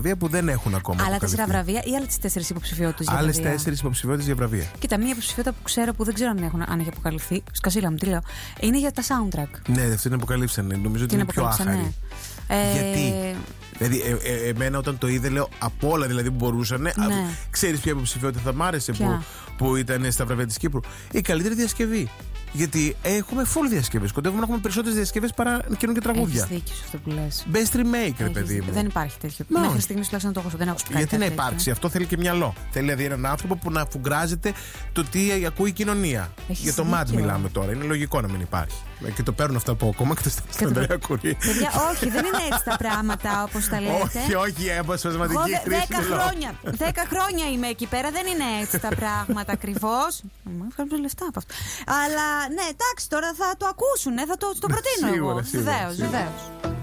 που δεν έχουν ακόμα. Άλλα 4 βραβεία ή άλλε 4 υποψηφιότητες για βραβεία? Άλλες 4 υποψηφιότητες για βραβεία. Κοίτα, μία υποψηφιότητα που ξέρω που δεν ξέρω αν έχει αποκαλυφθεί. Σκασίλα μου, τι λέω. Είναι για τα soundtrack. Ναι, αυτή την αποκαλύψανε. Νομίζω ότι είναι πιο άχαρη. Γιατί? Δηλαδή, εμένα όταν το είδε, λέω από όλα δηλαδή που μπορούσαν. Ναι. Ξέρεις ποια υποψηφιότητα θα μ' άρεσε που ήταν στα βραβεία της Κύπρου? Η καλύτερη διασκευή. Γιατί έχουμε full διασκευές. Κοντεύουμε να έχουμε περισσότερες διασκευές παρά καινούργια τραγούδια. Έχεις δίκιο σε αυτό που λες. Best remake, ρε παιδί μου. Δεν υπάρχει τέτοιο. Μέχρι στιγμής τουλάχιστον δεν έχω πει. Γιατί να υπάρξει? Αυτό θέλει και μυαλό. Θέλει δηλαδή έναν άνθρωπο που να αφουγκράζεται το τι ακούει η κοινωνία. Για το Mad μιλάμε τώρα. Είναι λογικό να μην υπάρχει. Και το παίρνουν αυτά από ακόμα και στην Ανδρέα Κουρί. Όχι, δεν είναι έτσι τα πράγματα όπως τα λέτε. Όχι, αποσπασματική χρήση. 10 χρόνια είμαι εκεί πέρα, δεν είναι έτσι τα πράγματα ακριβώς. Μου βγάλουν λεφτά από αυτό. Αλλά ναι, εντάξει, τώρα θα το ακούσουν, θα το προτείνω εγώ. Βεβαίως.